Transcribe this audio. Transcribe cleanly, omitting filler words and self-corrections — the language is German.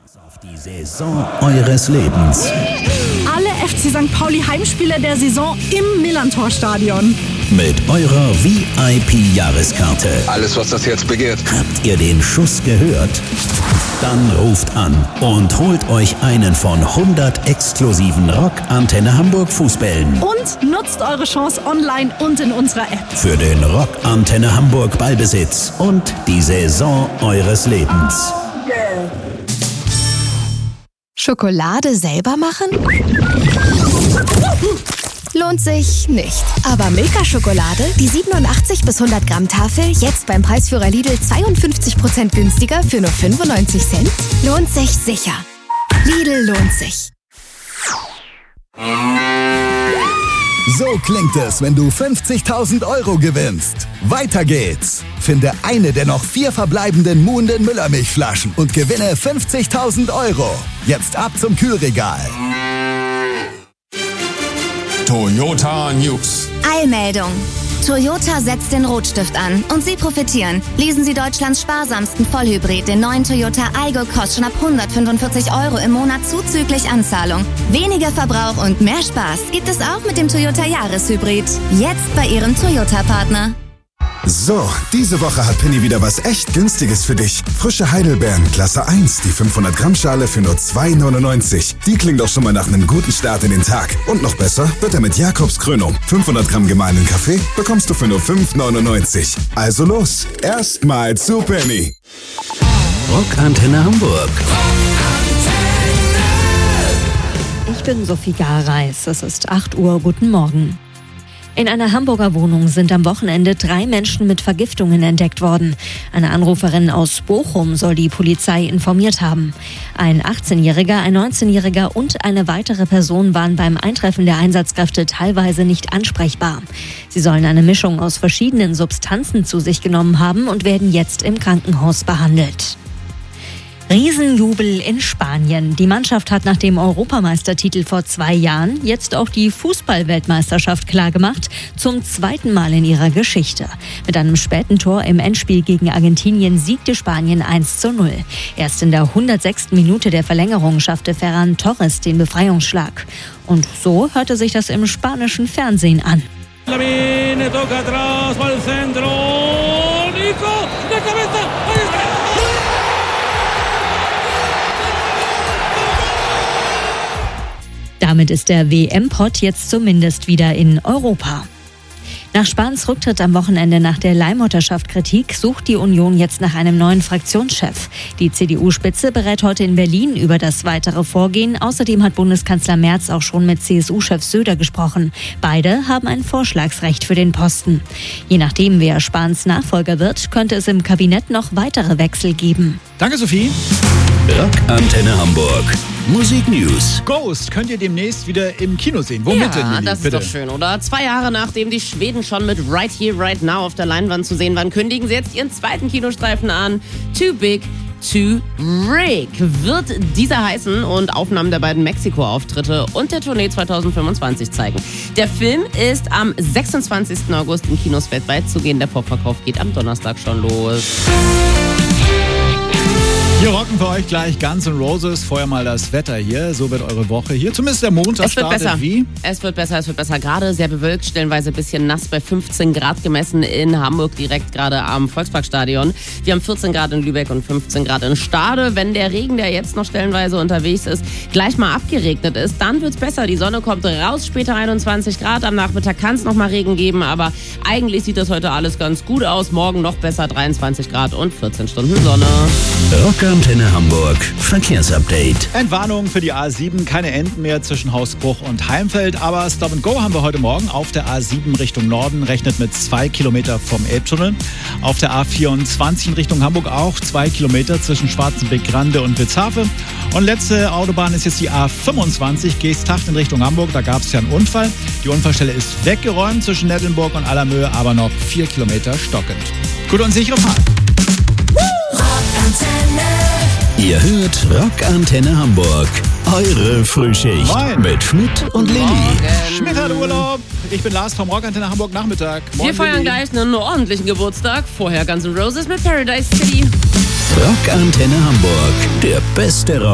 Auf die Saison eures Lebens. Alle FC St. Pauli Heimspiele der Saison im Millerntor-Stadion. Mit eurer VIP-Jahreskarte. Alles, was das Herz begehrt. Habt ihr den Schuss gehört? Dann ruft an und holt euch einen von 100 exklusiven Rock-Antenne Hamburg Fußbällen. Und nutzt eure Chance online und in unserer App. Für den Rock-Antenne Hamburg Ballbesitz und die Saison eures Lebens. Schokolade selber machen? Lohnt sich nicht. Aber Milka-Schokolade, die 87 bis 100 Gramm Tafel, jetzt beim Preisführer Lidl 52% günstiger für nur 95 Cent? Lohnt sich sicher. Lidl lohnt sich. So klingt es, wenn du 50.000 € gewinnst. Weiter geht's. Finde eine der noch 4 verbleibenden Muhnden Müllermilchflaschen und gewinne 50.000 €. Jetzt ab zum Kühlregal. Toyota News. Eilmeldung. Toyota setzt den Rotstift an und Sie profitieren. Lesen Sie Deutschlands sparsamsten Vollhybrid, den neuen Toyota Aygo, kostet schon ab 145 € im Monat zuzüglich Anzahlung. Weniger Verbrauch und mehr Spaß gibt es auch mit dem Toyota Jahreshybrid. Jetzt bei Ihrem Toyota-Partner. So, diese Woche hat Penny wieder was echt Günstiges für dich. Frische Heidelbeeren, Klasse 1, die 500 Gramm Schale für nur 2,99. Die klingt doch schon mal nach einem guten Start in den Tag. Und noch besser wird er mit Jakobskrönung. 500 Gramm gemahlenen Kaffee bekommst du für nur 5,99. Also los, erstmal zu Penny. Rock-Antenne Hamburg. Ich bin Sophie Gareis. Es ist 8 Uhr. Guten Morgen. In einer Hamburger Wohnung sind am Wochenende 3 Menschen mit Vergiftungen entdeckt worden. Eine Anruferin aus Bochum soll die Polizei informiert haben. Ein 18-Jähriger, ein 19-Jähriger und eine weitere Person waren beim Eintreffen der Einsatzkräfte teilweise nicht ansprechbar. Sie sollen eine Mischung aus verschiedenen Substanzen zu sich genommen haben und werden jetzt im Krankenhaus behandelt. Riesenjubel in Spanien. Die Mannschaft hat nach dem Europameistertitel vor 2 Jahren jetzt auch die Fußball-Weltmeisterschaft klargemacht, zum 2. Mal in ihrer Geschichte. Mit einem späten Tor im Endspiel gegen Argentinien siegte Spanien 1:0. Erst in der 106. Minute der Verlängerung schaffte Ferran Torres den Befreiungsschlag. Und so hörte sich das im spanischen Fernsehen an. Damit ist der WM-Pott jetzt zumindest wieder in Europa. Nach Spahns Rücktritt am Wochenende nach der Leihmutterschaft-Kritik sucht die Union jetzt nach einem neuen Fraktionschef. Die CDU-Spitze berät heute in Berlin über das weitere Vorgehen. Außerdem hat Bundeskanzler Merz auch schon mit CSU-Chef Söder gesprochen. Beide haben ein Vorschlagsrecht für den Posten. Je nachdem, wer Spahns Nachfolger wird, könnte es im Kabinett noch weitere Wechsel geben. Danke, Sophie. Rock-Antenne Hamburg. Musik News. Ghost könnt ihr demnächst wieder im Kino sehen. Womit denn, Lili? Das ist Bitte. doch schön, oder? 2 Jahre nachdem die Schweden schon mit Right Here, Right Now auf der Leinwand zu sehen waren, kündigen sie jetzt ihren 2. Kinostreifen an. Too Big to Rick wird dieser heißen und Aufnahmen der beiden Mexiko-Auftritte und der Tournee 2025 zeigen. Der Film ist am 26. August in Kinos weltweit zu gehen. Der Vorverkauf geht am Donnerstag schon los. Wir rocken für euch gleich Guns N' Roses. Vorher mal das Wetter hier. So wird eure Woche hier. Zumindest der Montag startet wie? Es wird besser. Gerade sehr bewölkt, stellenweise ein bisschen nass bei 15 Grad gemessen in Hamburg, direkt gerade am Volksparkstadion. Wir haben 14 Grad in Lübeck und 15 Grad in Stade. Wenn der Regen, der jetzt noch stellenweise unterwegs ist, gleich mal abgeregnet ist, dann wird's besser. Die Sonne kommt raus, später 21 Grad. Am Nachmittag kann es noch mal Regen geben, aber eigentlich sieht das heute alles ganz gut aus. Morgen noch besser, 23 Grad und 14 Stunden Sonne. Rock-Antenne Hamburg. Verkehrsupdate. Entwarnung für die A7. Keine Enden mehr zwischen Hausbruch und Heimfeld. Aber Stop and Go haben wir heute Morgen auf der A7 Richtung Norden. Rechnet mit 2 Kilometer vom Elbtunnel. Auf der A24 in Richtung Hamburg auch 2 Kilometer zwischen Schwarzenbeck-Grande und Witzhafe. Und letzte Autobahn ist jetzt die A25 Geesthacht in Richtung Hamburg. Da gab es ja einen Unfall. Die Unfallstelle ist weggeräumt zwischen Nettelnburg und Allermöhe, aber noch 4 Kilometer stockend. Gut und sichere Fahrt. Ihr hört Rock-Antenne Hamburg. Eure Frühschicht. Moin. Mit Schmidt und Lilly. Schmidt hat Urlaub. Ich bin Lars vom Rock-Antenne Hamburg Nachmittag. Moin, Wir feiern Lilly. gleich einen ordentlichen Geburtstag. Vorher Guns N' Roses mit Paradise City. Rock-Antenne Hamburg. Der beste Rock.